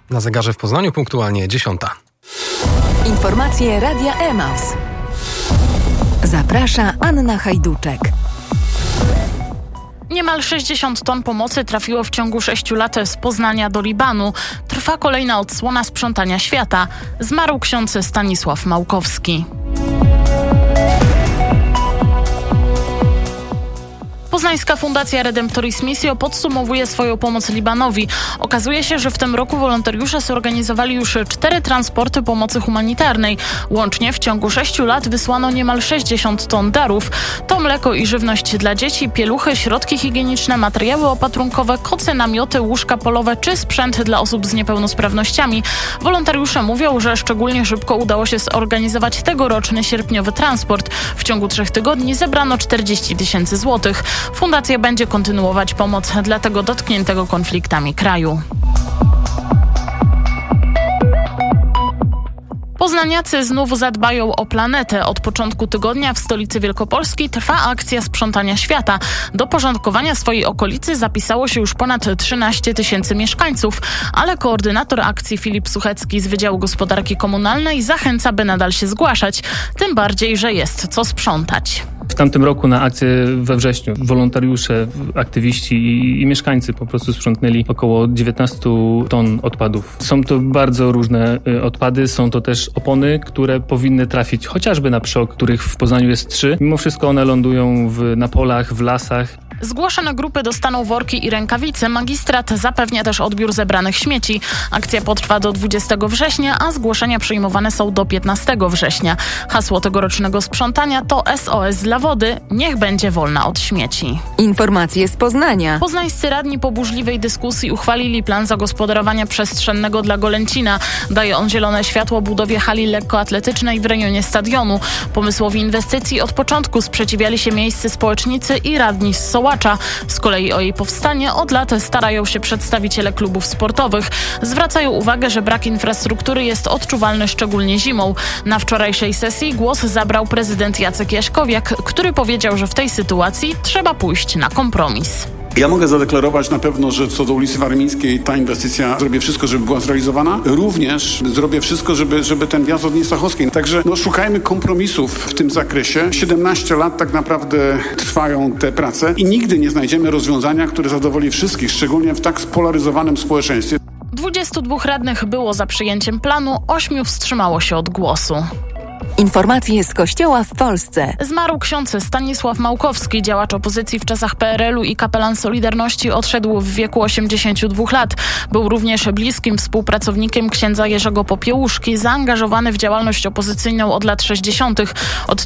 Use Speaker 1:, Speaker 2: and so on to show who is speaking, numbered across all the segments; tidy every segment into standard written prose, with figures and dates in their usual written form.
Speaker 1: Na zegarze w Poznaniu punktualnie 10.
Speaker 2: Informacje Radia Emaus. Zaprasza Anna Hajduczek.
Speaker 3: Niemal 60 ton pomocy trafiło w ciągu 6 lat z Poznania do Libanu. Trwa kolejna odsłona sprzątania świata. Zmarł ksiądz Stanisław Małkowski. Poznańska Fundacja Redemptoris Missio podsumowuje swoją pomoc Libanowi. Okazuje się, że w tym roku wolontariusze zorganizowali już 4 transporty pomocy humanitarnej. Łącznie w ciągu 6 lat wysłano niemal 60 ton darów. To mleko i żywność dla dzieci, pieluchy, środki higieniczne, materiały opatrunkowe, koce, namioty, łóżka polowe czy sprzęt dla osób z niepełnosprawnościami. Wolontariusze mówią, że szczególnie szybko udało się zorganizować tegoroczny sierpniowy transport. W ciągu 3 tygodni zebrano 40 000 złotych. Fundacja będzie kontynuować pomoc dla tego dotkniętego konfliktami kraju. Poznaniacy znów zadbają o planetę. Od początku tygodnia w stolicy Wielkopolski trwa akcja sprzątania świata. Do porządkowania swojej okolicy zapisało się już ponad 13 000 mieszkańców, ale koordynator akcji Filip Suchecki z Wydziału Gospodarki Komunalnej zachęca, by nadal się zgłaszać. Tym bardziej, że jest co sprzątać.
Speaker 4: W tamtym roku na akcję we wrześniu wolontariusze, aktywiści i mieszkańcy po prostu sprzątnęli około 19 ton odpadów. Są to bardzo różne odpady, są to też opony, które powinny trafić chociażby na PSZOK, których w Poznaniu jest 3. Mimo wszystko one lądują na polach, w lasach.
Speaker 3: Zgłoszone grupy dostaną worki i rękawice. Magistrat zapewnia też odbiór zebranych śmieci. Akcja potrwa do 20 września, a zgłoszenia przyjmowane są do 15 września. Hasło tegorocznego sprzątania to SOS dla wody. Niech będzie wolna od śmieci.
Speaker 2: Informacje z Poznania.
Speaker 3: Poznańscy radni po burzliwej dyskusji uchwalili plan zagospodarowania przestrzennego dla Golęcina. Daje on zielone światło budowie hali lekkoatletycznej w rejonie stadionu. Pomysłowi inwestycji od początku sprzeciwiali się miejscy społecznicy i radni z Sołacza. Z kolei o jej powstanie od lat starają się przedstawiciele klubów sportowych. Zwracają uwagę, że brak infrastruktury jest odczuwalny szczególnie zimą. Na wczorajszej sesji głos zabrał prezydent Jacek Jaśkowiak, który powiedział, że w tej sytuacji trzeba pójść na kompromis.
Speaker 5: Ja mogę zadeklarować na pewno, że co do ulicy Warmińskiej ta inwestycja zrobię wszystko, żeby była zrealizowana. Również zrobię wszystko, żeby ten wjazd od Niestachowskiej. Także szukajmy kompromisów w tym zakresie. 17 lat tak naprawdę trwają te prace i nigdy nie znajdziemy rozwiązania, które zadowoli wszystkich, szczególnie w tak spolaryzowanym społeczeństwie.
Speaker 3: 22 radnych było za przyjęciem planu, 8 wstrzymało się od głosu.
Speaker 2: Informacje z Kościoła w Polsce.
Speaker 3: Zmarł ksiądz Stanisław Małkowski, działacz opozycji w czasach PRL-u i kapelan Solidarności, odszedł w wieku 82 lat. Był również bliskim współpracownikiem księdza Jerzego Popiełuszki, zaangażowany w działalność opozycyjną od lat 60. Od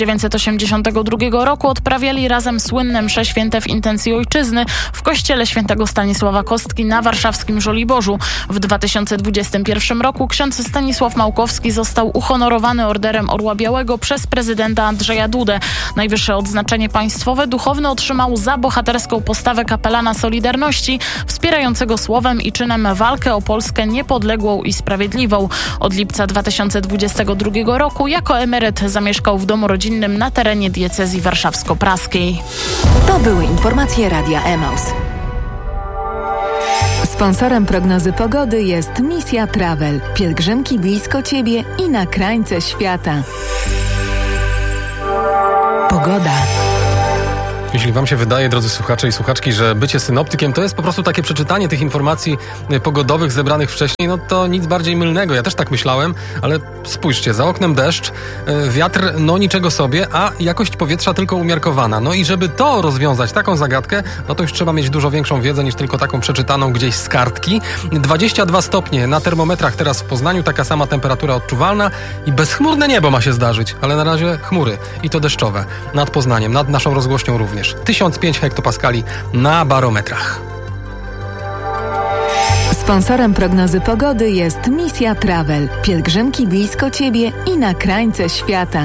Speaker 3: 1982 roku odprawiali razem słynne msze święte w intencji ojczyzny w kościele świętego Stanisława Kostki na warszawskim Żoliborzu. W 2021 roku ksiądz Stanisław Małkowski został uhonorowany Orderem Orła Białego przez prezydenta Andrzeja Dudę. Najwyższe odznaczenie państwowe duchowny otrzymał za bohaterską postawę kapelana Solidarności, wspierającego słowem i czynem walkę o Polskę niepodległą i sprawiedliwą. Od lipca 2022 roku jako emeryt zamieszkał w domu rodzinnym na terenie diecezji warszawsko-praskiej.
Speaker 2: To były informacje Radia Emaus. Sponsorem prognozy pogody jest Misja Travel. Pielgrzymki blisko Ciebie i na krańce świata. Pogoda.
Speaker 1: Jeśli wam się wydaje, drodzy słuchacze i słuchaczki, że bycie synoptykiem to jest po prostu takie przeczytanie tych informacji pogodowych zebranych wcześniej, no to nic bardziej mylnego. Ja też tak myślałem, ale spójrzcie, za oknem deszcz, wiatr no niczego sobie, a jakość powietrza tylko umiarkowana. No i żeby to rozwiązać, taką zagadkę, no to już trzeba mieć dużo większą wiedzę niż tylko taką przeczytaną gdzieś z kartki. 22 stopnie na termometrach teraz w Poznaniu, taka sama temperatura odczuwalna i bezchmurne niebo ma się zdarzyć, ale na razie chmury i to deszczowe nad Poznaniem, nad naszą rozgłośnią również. 1005 hektopaskali na barometrach.
Speaker 2: Sponsorem prognozy pogody jest Misja Travel. Pielgrzymki blisko Ciebie i na krańce świata.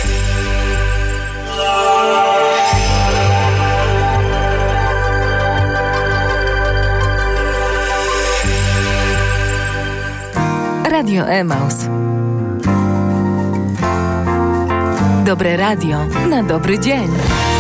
Speaker 2: Radio Emaus. Dobre radio na dobry dzień.